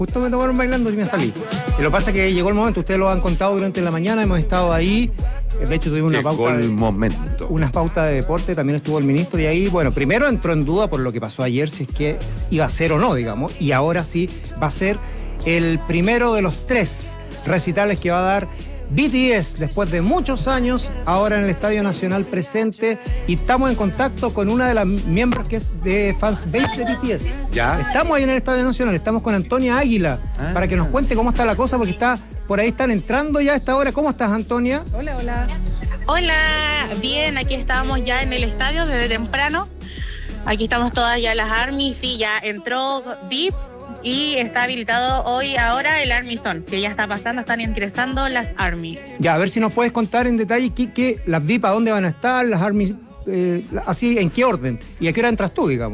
Justo me tomaron bailando y me salí. Lo que pasa es que llegó el momento, ustedes lo han contado durante la mañana, hemos estado ahí. De hecho, tuvimos una pauta. Llegó el momento. Unas pautas de deporte, también estuvo el ministro y ahí, bueno, primero entró en duda por lo que pasó ayer, si es que iba a ser o no, digamos, y ahora sí va a ser el primero de los 3 recitales que va a dar BTS después de muchos años, ahora en el Estadio Nacional presente, y estamos en contacto con una de las miembros que es de fansbase de BTS. ¿Ya? Estamos ahí en el Estadio Nacional, estamos con Antonia Águila, para que nos cuente cómo está la cosa, porque por ahí están entrando ya a esta hora. ¿Cómo estás, Antonia? Hola, hola. Hola, bien, aquí estábamos ya en el estadio desde temprano. Aquí estamos todas ya las ARMY, sí, ya entró VIP y está habilitado ahora el ARMY Zone, que ya está pasando, están ingresando las ARMYs. Ya, a ver si nos puedes contar en detalle las VIP, a dónde van a estar, las ARMY, así, en qué orden, y a qué hora entras tú, digamos.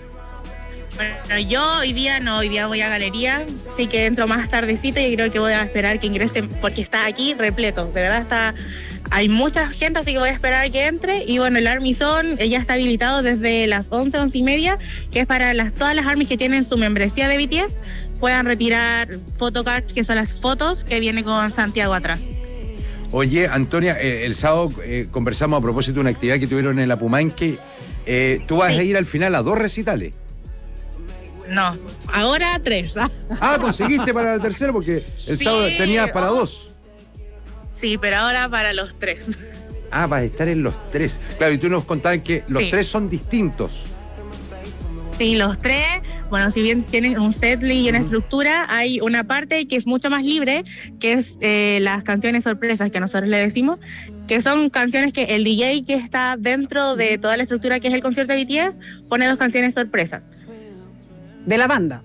Bueno, yo hoy día voy a galería, así que entro más tardecito y creo que voy a esperar que ingresen, porque está aquí repleto, de verdad hay mucha gente, así que voy a esperar que entre. Y bueno, el ARMY Zone ya está habilitado desde las 11:30, que es para todas las ARMYs que tienen su membresía de BTS, puedan retirar photocards, que son las fotos que viene con Santiago atrás. Oye, Antonia, el sábado conversamos a propósito de una actividad que tuvieron en la Pumanque. Tú vas a ir al final a 2 recitales. No, ahora 3. Conseguiste para el tercero porque el sábado tenías para 2. Sí, pero ahora para los 3. Vas a estar en los 3. Claro, y tú nos contabas que los 3 son distintos. Sí, los 3, bueno, si bien tienen un setlist y una estructura, hay una parte que es mucho más libre, que es las canciones sorpresas que nosotros le decimos, que son canciones que el DJ que está dentro de toda la estructura que es el concierto de BTS pone 2 canciones sorpresas. ¿De la banda?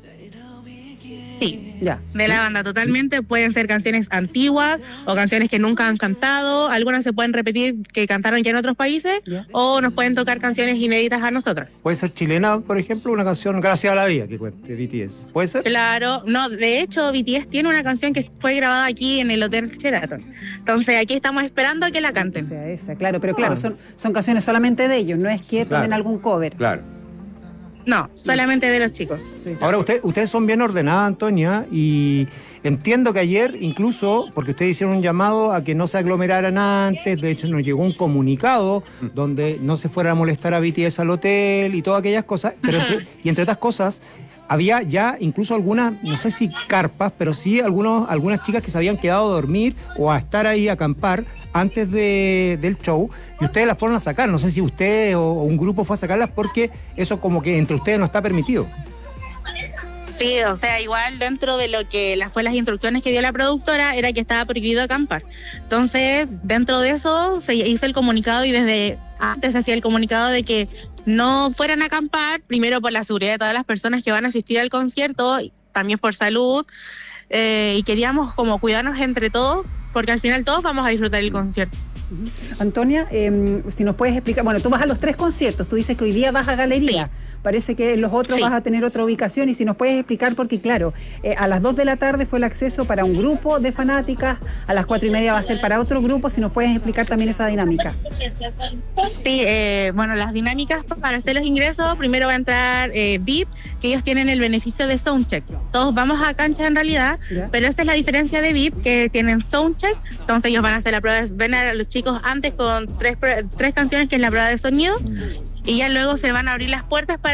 Sí, ya. De la banda totalmente. Pueden ser canciones antiguas o canciones que nunca han cantado. Algunas se pueden repetir que cantaron ya en otros países, o nos pueden tocar canciones inéditas a nosotros. Puede ser chilena, por ejemplo, una canción Gracias a la Vida que cuente BTS. ¿Puede ser? Claro, no, de hecho BTS tiene una canción que fue grabada aquí en el Hotel Sheraton. Entonces aquí estamos esperando a que la canten. Esa, claro, pero claro, son canciones solamente de ellos, no es que tomen algún cover. Claro. No, solamente de los chicos. Sí. Ahora, ustedes son bien ordenadas, Antonia, y entiendo que ayer incluso, porque ustedes hicieron un llamado a que no se aglomeraran antes, de hecho nos llegó un comunicado donde no se fuera a molestar a BTS al hotel y todas aquellas cosas, pero y entre otras cosas, había ya incluso algunas, no sé si carpas, pero sí algunas chicas que se habían quedado a dormir o a estar ahí a acampar antes del show, y ustedes las fueron a sacar. No sé si ustedes o un grupo fue a sacarlas, porque eso como que entre ustedes no está permitido. Sí, o sea, igual dentro de lo que fue las instrucciones que dio la productora, era que estaba prohibido acampar. Entonces, dentro de eso se hizo el comunicado, y desde antes se hacía el comunicado de que no fueran a acampar, primero por la seguridad de todas las personas que van a asistir al concierto, también por salud, y queríamos como cuidarnos entre todos, porque al final todos vamos a disfrutar el concierto. Antonia, si nos puedes explicar, bueno, tú vas a los 3 conciertos, tú dices que hoy día vas a galería, parece que en los otros vas a tener otra ubicación, y si nos puedes explicar, porque claro, a las 2 de la tarde fue el acceso para un grupo de fanáticas, a las 4:30 va a ser para otro grupo, si nos puedes explicar también esa dinámica. Sí, bueno, las dinámicas para hacer los ingresos, primero va a entrar VIP, que ellos tienen el beneficio de soundcheck. Todos vamos a cancha en realidad, pero esa es la diferencia de VIP, que tienen soundcheck, entonces ellos van a hacer la prueba, ven a los chicos antes con 3 canciones, que es la prueba de sonido, y ya luego se van a abrir las puertas para